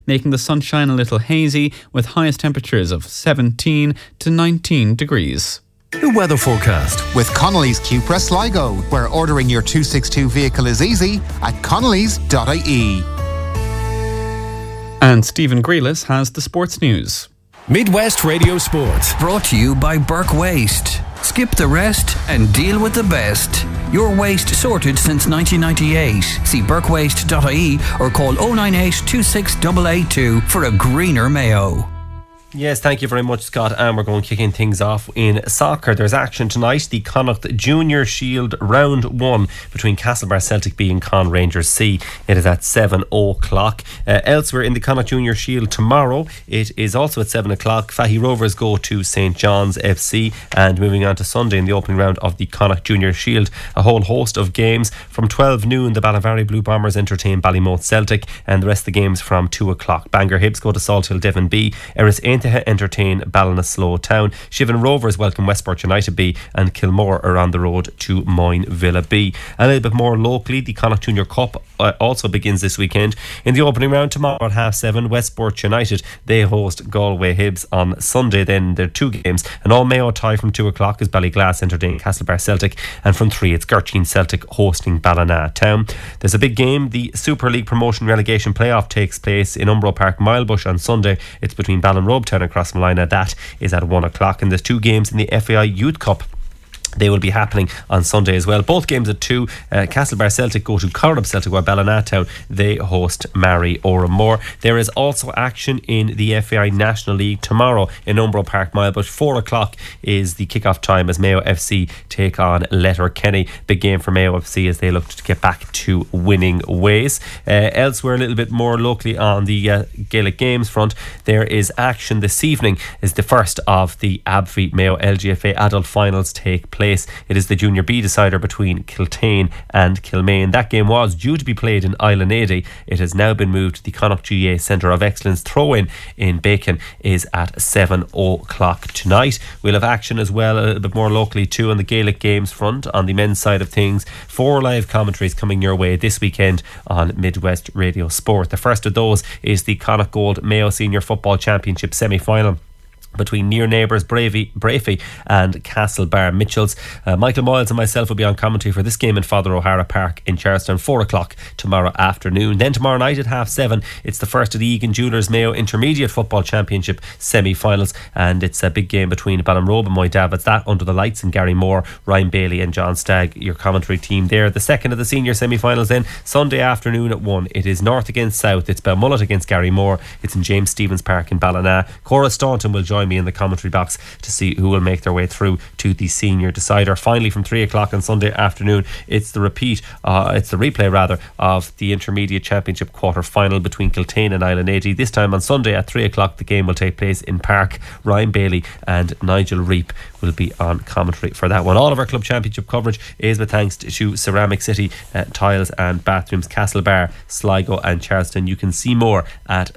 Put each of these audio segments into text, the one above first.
making the sunshine a little hazy with highest temperatures of 17 to 19 degrees. The weather forecast with Connolly's Cupra Sligo, where ordering your 262 vehicle is easy at connellys.ie. And Stephen Grealis has the sports news. Midwest Radio Sport. Brought to you by Burke Waste. Skip the rest and deal with the best. Your waste sorted since 1998. See burkewaste.ie or call 098 26882 for a greener Mayo. Yes, thank you very much, Scott. And we're going kicking things off in soccer. There's action tonight. The Connacht Junior Shield Round 1 between Castlebar Celtic B and Con Rangers C. It is at 7 o'clock. Elsewhere in the Connacht Junior Shield tomorrow, it is also at 7 o'clock. Fahy Rovers go to St John's FC. And moving on to Sunday in the opening round of the Connacht Junior Shield, a whole host of games. From 12 noon, the Ballinvarry Blue Bombers entertain Ballymote Celtic, and the rest of the games from 2 o'clock. Bangor Hibs go to Salt Hill Devon B. Erris entertain Ballinasloe Town. Shivan Rovers welcome Westport United B, and Kilmore are on the road to Moyne Villa B. A little bit more locally, the Connacht Junior Cup also begins this weekend. In the opening round tomorrow at 7:30, Westport United, they host Galway Hibs. On Sunday then there are 2 games. An all Mayo tie from 2 o'clock is Ballyglass entertaining Castlebar Celtic, and from 3 it's Gertrude Celtic hosting Ballina Town. There's a big game. The Super League promotion relegation playoff takes place in Umbro Park Milebush on Sunday. It's between Ballinrobe Town and Crossmolina. That is at 1 o'clock, and there's 2 games in the FAI Youth Cup. They will be happening on Sunday as well. Both games at 2. Castlebar Celtic go to Corrib Celtic, while Ballinatown they host Mary Oramore. There is also action in the FAI National League tomorrow in Umbro Park Milebush. 4 o'clock is the kick-off time as Mayo FC take on Letterkenny. Big game for Mayo FC as they look to get back to winning ways. Elsewhere, a little bit more locally on the Gaelic Games front, there is action this evening. Is the first of the Abfeet Mayo LGFA adult finals take place. It is the Junior B decider between Kiltane and Kilmaine. That game was due to be played in Island 80. It has now been moved to the Connacht GA Centre of Excellence. Throw-in in Bacon is at 7 o'clock tonight. We'll have action as well a little bit more locally too on the Gaelic Games front. On the men's side of things, 4 live commentaries coming your way this weekend on Midwest Radio Sport. The first of those is the Connacht Gold Mayo Senior Football Championship semi-final between near neighbours Brafey and Castlebar Mitchells. Michael Moyles and myself will be on commentary for this game in Father O'Hara Park in Charlestown, 4 o'clock tomorrow afternoon. Then tomorrow night at 7:30 it's the first of the Egan Jewellers Mayo Intermediate Football Championship semi-finals, and it's a big game between Ballinrobe and Moydab. That under the lights, and Gary Moore, Ryan Bailey and John Stagg, your commentary team there. The second of the senior semi-finals then, Sunday afternoon at 1. It is North against South. It's Belmullet against Gary Moore. It's in James Stevens Park in Ballina. Cora Staunton will join me in the commentary box to see who will make their way through to the senior decider. Finally, from 3 o'clock on Sunday afternoon, it's the replay rather of the Intermediate Championship quarter final between Kiltane and Island 80. This time on Sunday at 3 o'clock the game will take place in Park. Ryan Bailey and Nigel Reap will be on commentary for that one. All of our club championship coverage is with thanks to Ceramic City Tiles and Bathrooms, Castlebar, Sligo and Charleston. You can see more at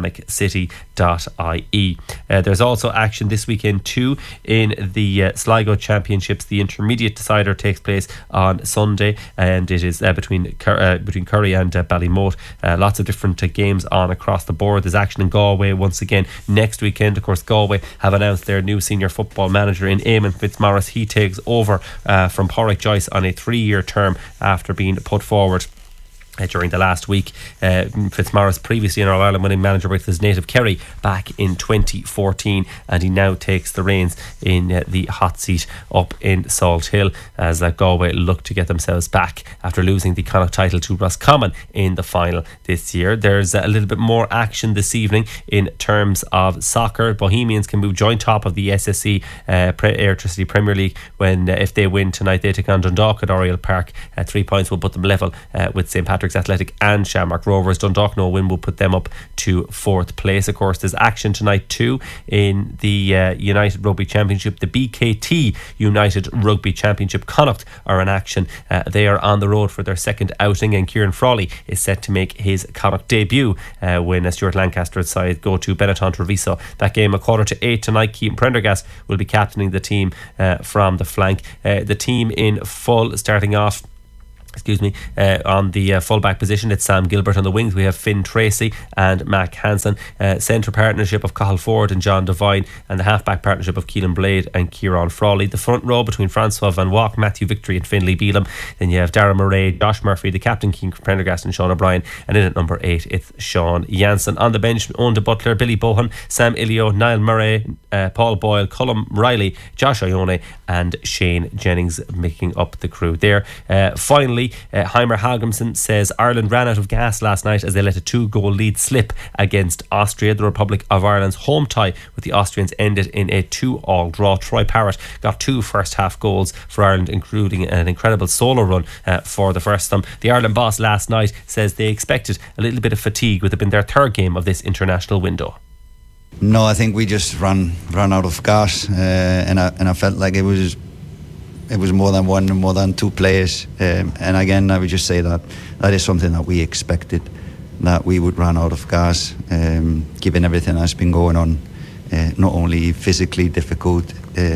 ceramiccity.ie. There's also action this weekend too in the Sligo Championships. The intermediate decider takes place on Sunday, and it is between Curry and Ballymote. Lots of different games on across the board. There's action in Galway once again next weekend. Of course, Galway have announced their new senior football manager in Eamon Fitzmaurice. He takes over from Porrick Joyce on a 3-year term after being put forward during the last week. Fitzmaurice, previously an All-Ireland winning manager with his native Kerry back in 2014, and he now takes the reins in the hot seat up in Salt Hill as Galway look to get themselves back after losing the Connacht title to Roscommon in the final this year. There's a little bit more action this evening in terms of soccer. Bohemians can move joint top of the SSE Airtricity Premier League when if they win tonight they take on Dundalk at Oriel Park. 3 points will put them level with St Patrick's Athletic and Shamrock Rovers. Dundalk no win will put them up to 4th place. Of course, there's action tonight too in the United Rugby Championship. The BKT United Rugby Championship, Connacht are in action. They are on the road for their second outing, and Kieran Frawley is set to make his Connacht debut when Stuart Lancaster's side go to Benetton Treviso. That game 7:45 tonight. Keaton Prendergast will be captaining the team from the flank. The team in full starting off On the full-back position, it's Sam Gilbert. On the wings, we have Finn Tracy and Mac Hansen. Centre partnership of Cathal Ford and John Devine, and the half-back partnership of Keelan Blade and Kieran Frawley. The front row between Francois Van Walk, Matthew Victory and Finlay Beelum. Then you have Darren Murray, Josh Murphy, the captain, Keane Prendergast and Sean O'Brien. And in at number 8, it's Sean Jansen. On the bench, Owen de Butler, Billy Bohan, Sam Ilio, Niall Murray, Paul Boyle, Cullum Riley, Josh Ione and Shane Jennings making up the crew there. Finally, Heimer Hagimson says Ireland ran out of gas last night as they let a 2-goal lead slip against Austria. The Republic of Ireland's home tie with the Austrians ended in a 2-2 draw. Troy Parrott got 2 first half goals for Ireland, including an incredible solo run for the first time. The Ireland boss last night says they expected a little bit of fatigue with it being their 3rd game of this international window. No, I think we just ran out of gas, and I felt like it was more than one and more than 2 players. And again, I would just say that is something that we expected, that we would run out of gas, given everything that's been going on. Not only physically difficult,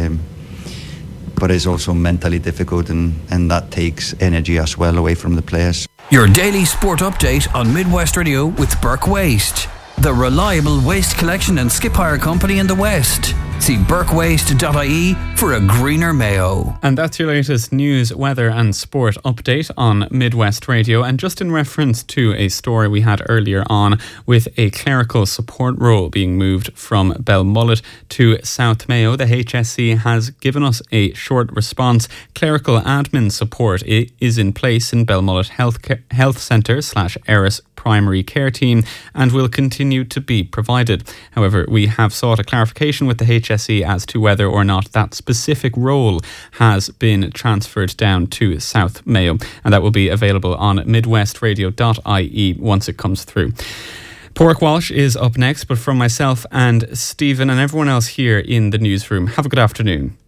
but it's also mentally difficult, and that takes energy as well away from the players. Your daily sport update on Midwest Radio with Burke Waste, the reliable waste collection and skip hire company in the West. See burkewaste.ie for a greener Mayo. And that's your latest news, weather and sport update on Midwest Radio. And just in reference to a story we had earlier on with a clerical support role being moved from Belmullet to South Mayo, the HSE has given us a short response. Clerical admin support is in place in Belmullet Health Centre / Eris Primary Care Team and will continue to be provided. However, we have sought a clarification with the HSE as to whether or not that specific role has been transferred down to South Mayo, and that will be available on midwestradio.ie once it comes through. Pork Walsh is up next, but from myself and Stephen and everyone else here in the newsroom, have a good afternoon.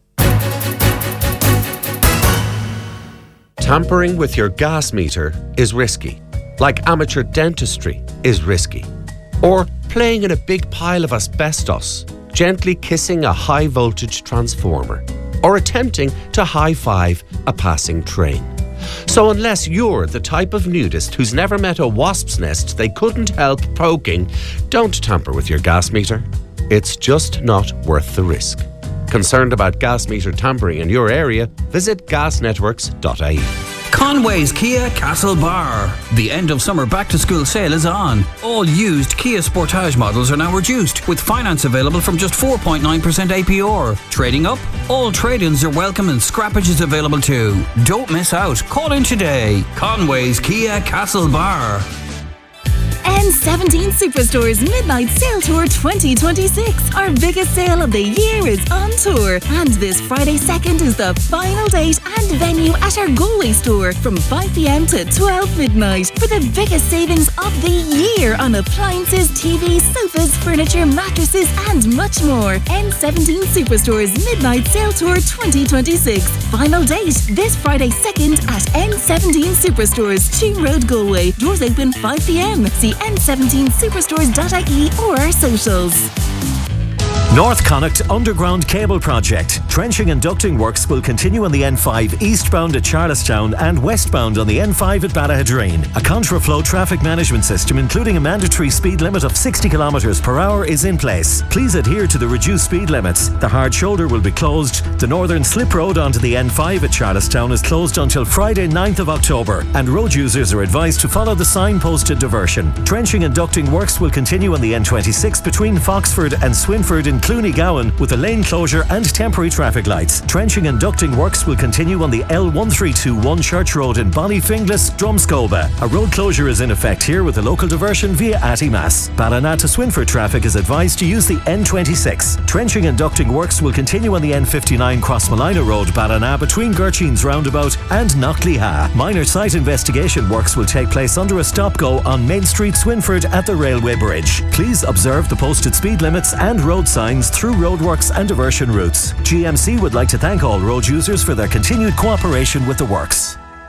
Tampering with your gas meter is risky, like amateur dentistry is risky. Or playing in a big pile of asbestos, gently kissing a high voltage transformer, or attempting to high-five a passing train. So unless you're the type of nudist who's never met a wasp's nest they couldn't help poking, don't tamper with your gas meter. It's just not worth the risk. Concerned about gas meter tampering in your area? Visit gasnetworks.ie. Conway's Kia Castlebar. The end of summer back to school sale is on. All used Kia Sportage models are now reduced, with finance available from just 4.9% APR. Trading up? All trade-ins are welcome and scrappage is available too. Don't miss out. Call in today. Conway's Kia Castlebar. N17 Superstore's Midnight Sale Tour 2026. Our biggest sale of the year is on tour, and this Friday 2nd is the final date and venue at our Galway store from 5 p.m. to 12 midnight for the biggest savings of the year on appliances, TVs, sofas, furniture, mattresses and much more. N17 Superstore's Midnight Sale Tour 2026. Final date this Friday 2nd at N17 Superstores, Cheam Road, Galway. Doors open 5 p.m. See n17superstores.ie or our socials. North Connacht Underground Cable Project. Trenching and ducting works will continue on the N5 eastbound at Charlestown and westbound on the N5 at Ballahadreen. A contraflow traffic management system, including a mandatory speed limit of 60 km per hour, is in place. Please adhere to the reduced speed limits. The hard shoulder will be closed. The northern slip road onto the N5 at Charlestown is closed until Friday 9th of October, and road users are advised to follow the signposted diversion. Trenching and ducting works will continue on the N26 between Foxford and Swinford in Clooney Gowan with a lane closure and temporary traffic lights. Trenching and ducting works will continue on the L1321 Church Road in Bonnyfinglas, Drumscoba. A road closure is in effect here with a local diversion via Attymass. Ballina to Swinford traffic is advised to use the N26. Trenching and ducting works will continue on the N59 Crossmalina Road, Ballina between Gurcheen's Roundabout and Knockleha. Minor site investigation works will take place under a stop-go on Main Street, Swinford at the Railway Bridge. Please observe the posted speed limits and road signs through roadworks and diversion routes. GMC would like to thank all road users for their continued cooperation with the works.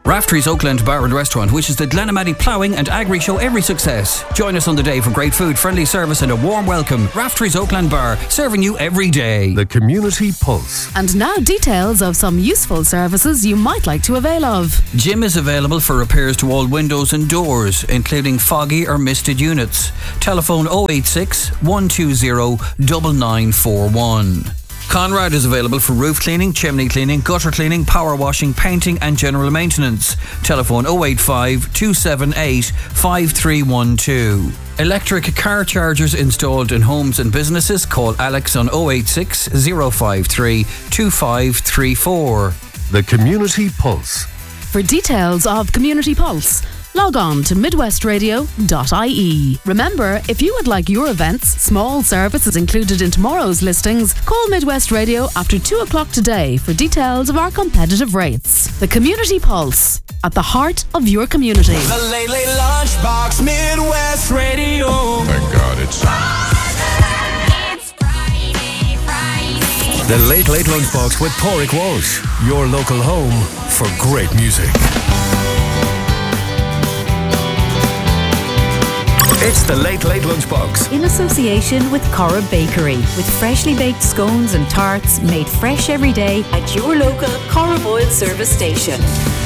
Raftery's Oakland Bar and Restaurant wishes the Glenamady Ploughing and Agri Show every success. Join us on the day for great food, friendly service and a warm welcome. Raftery's Oakland Bar, serving you every day. The Community Pulse. And now details of some useful services you might like to avail of. Jim is available for repairs to all windows and doors, including foggy or misted units. Telephone 086 120 9941. Conrad is available for roof cleaning, chimney cleaning, gutter cleaning, power washing, painting and general maintenance. Telephone 085 278 5312. Electric car chargers installed in homes and businesses. Call Alex on 086 053 2534. The Community Pulse. For details of Community Pulse, log on to midwestradio.ie. Remember, if you would like your events, small services included in tomorrow's listings, call Midwest Radio after 2 o'clock today for details of our competitive rates. The Community Pulse, at the heart of your community. The Late Late Lunchbox, Midwest Radio. Thank God it's The Late Late Lunchbox with Pádraig Walsh, your local home for great music. It's the Late Late Lunchbox. In association with Cora Bakery, with freshly baked scones and tarts made fresh every day at your local Cora Boyle service station.